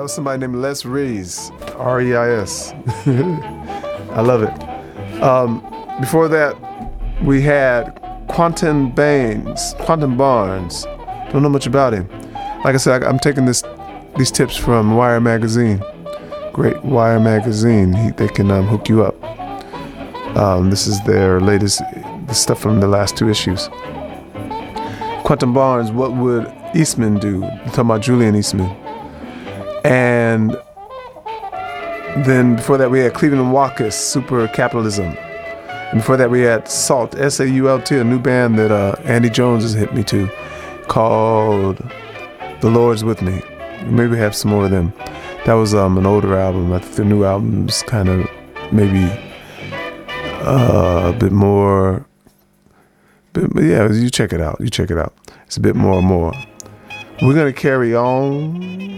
was somebody named Les Reis, R-E-I-S. I love it. Before that, we had Quentin Barnes. Don't know much about him. Like I said, I'm taking these tips from Wire Magazine. Great Wire Magazine. They can hook you up. This is their latest, the stuff from the last 2 issues. Quentin Barnes, What Would Eastman Do? We're talking about Julian Eastman. And then before that, we had Cleveland Walkus, Super Capitalism. And before that, we had SAULT, S-A-U-L-T, a new band that Andy Jones has hit me to, called The Lord's With Me. Maybe we have some more of them. That was an older album. I think the new album's kind of maybe a bit more. But yeah, you check it out. It's a bit more and more. We're going to carry on